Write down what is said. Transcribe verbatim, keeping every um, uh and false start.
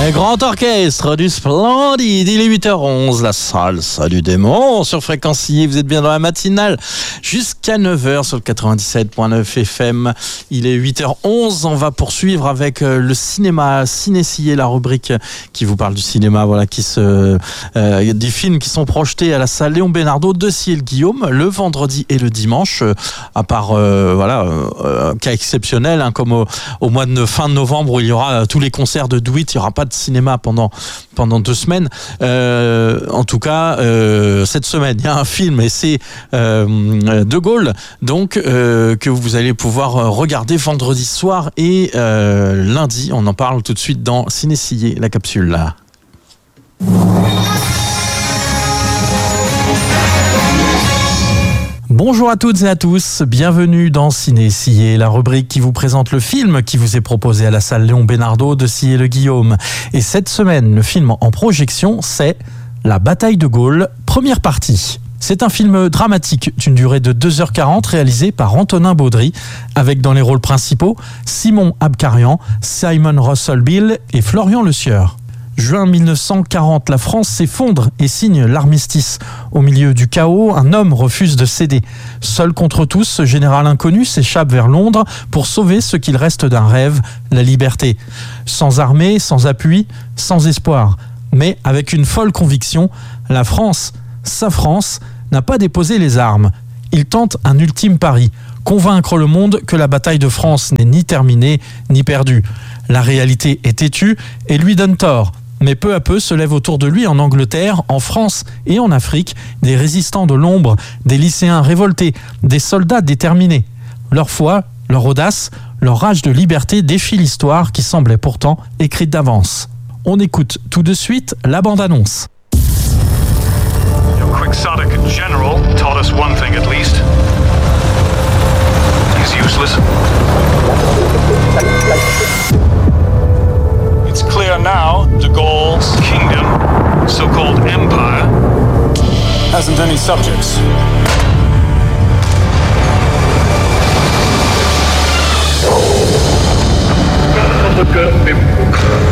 Un grand orchestre du Splendide, il est huit heures onze, la salsa du démon sur Fréquencier, vous êtes bien dans la matinale jusqu'à neuf heures sur le quatre-vingt-dix-sept virgule neuf F M. Il est huit heures onze, on va poursuivre avec le cinéma, Ciné-Sillé, la rubrique qui vous parle du cinéma, voilà, qui se, euh, des films qui sont projetés à la salle Léon Bénardeau de Sillé-le-Guillaume le vendredi et le dimanche, euh, à part euh, voilà, euh, cas exceptionnel, hein, comme au, au mois de fin de novembre où il y aura euh, tous les concerts de Do It, il n'y aura pas de cinéma pendant, pendant deux semaines. Euh, en tout cas, euh, cette semaine, il y a un film et c'est euh, De Gaulle, donc, euh, que vous allez pouvoir regarder vendredi soir et euh, lundi. On en parle tout de suite dans Ciné-Sillé, la capsule là. Bonjour à toutes et à tous, bienvenue dans Ciné-Sillé, la rubrique qui vous présente le film qui vous est proposé à la salle Léon Bénardeau de Sillé-le-Guillaume. Et cette semaine, le film en projection, c'est La bataille de Gaulle, première partie. C'est un film dramatique d'une durée de deux heures quarante réalisé par Antonin Baudry, avec dans les rôles principaux Simon Abkarian, Simon Russell Beale et Florian Lesieur. Juin mille neuf cent quarante, la France s'effondre et signe l'armistice. Au milieu du chaos, un homme refuse de céder. Seul contre tous, ce général inconnu s'échappe vers Londres pour sauver ce qu'il reste d'un rêve, la liberté. Sans armée, sans appui, sans espoir. Mais avec une folle conviction, la France, sa France, n'a pas déposé les armes. Il tente un ultime pari, convaincre le monde que la bataille de France n'est ni terminée, ni perdue. La réalité est têtue et lui donne tort. Mais peu à peu se lèvent autour de lui en Angleterre, en France et en Afrique des résistants de l'ombre, des lycéens révoltés, des soldats déterminés. Leur foi, leur audace, leur rage de liberté défient l'histoire qui semblait pourtant écrite d'avance. On écoute tout de suite la bande-annonce. Your quixotic general taught us one thing at least. He's useless. It's clear now de Gaulle's kingdom, so-called empire, hasn't any subjects.